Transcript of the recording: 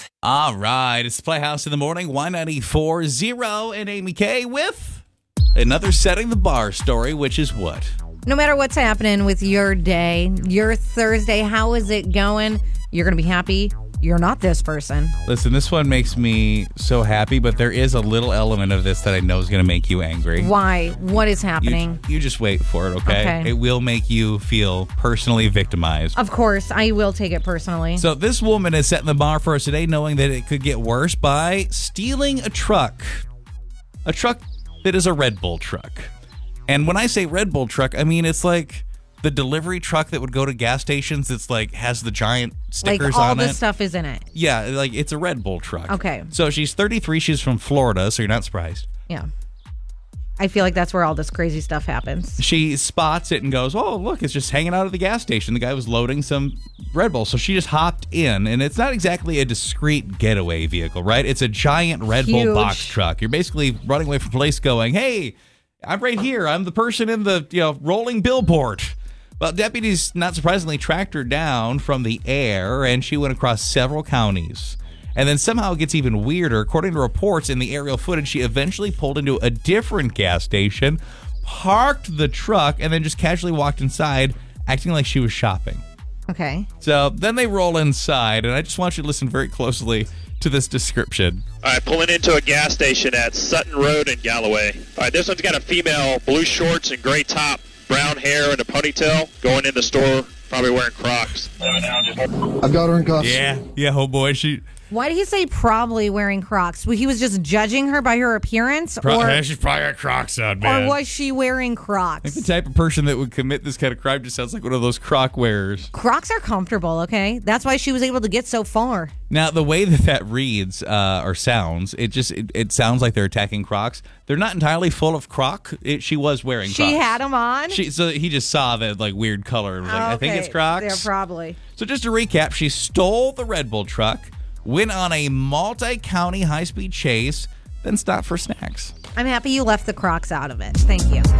95.5. All right, it's Playhouse in the Morning, Y94.0, and Amy K with another Setting the Bar story, which is what? No matter what's happening with your day, your Thursday, how is it going? You're going to be happy. You're not this person. Listen, this one makes me so happy, but there is a little element of this that I know is going to make you angry. Why? What is happening? You just wait for it, okay? It will make you feel personally victimized. Of course, I will take it personally. So this woman is setting the bar for us today, knowing that it could get worse by stealing a truck. A truck that is a Red Bull truck. And when I say Red Bull truck, I mean it's like the delivery truck that would go to gas stations. It's like has the giant stickers like all on it. the stuff is in it. Yeah, like it's a Red Bull truck. Okay. So she's 33. She's from Florida, so you're not surprised. Yeah. I feel like that's where all this crazy stuff happens. She spots it and goes, oh, look, it's just hanging out at the gas station. The guy was loading some Red Bull. So she just hopped in, and it's not exactly a discreet getaway vehicle, right? It's a giant Red Bull box truck. You're basically running away from police going, hey, I'm right here. I'm the person in the rolling billboard. Well, deputies, not surprisingly, tracked her down from the air, and she went across several counties. And then somehow it gets even weirder. According to reports in the aerial footage, she eventually pulled into a different gas station, parked the truck, and then just casually walked inside, acting like she was shopping. Okay. So then they roll inside, and I just want you to listen very closely to this description. All right, pulling into a gas station at Sutton Road in Galloway. All right, this one's got a female, blue shorts and gray top, brown hair and a ponytail, going in the store, probably wearing Crocs. I've got her in cuffs. Yeah, oh boy, Why did he say probably wearing Crocs? He was just judging her by her appearance? she's probably got Crocs on, man. Or was she wearing Crocs? I think the type of person that would commit this kind of crime just sounds like one of those Croc wearers. Crocs are comfortable, okay? That's why she was able to get so far. Now, the way that reads or sounds, it sounds like they're attacking Crocs. They're not entirely full of Croc. She was wearing Crocs. She had them on? So he just saw the weird color and was like, I think it's Crocs. They're probably. So just to recap, she stole the Red Bull truck, went on a multi-county high-speed chase, then stopped for snacks. I'm happy you left the Crocs out of it. Thank you.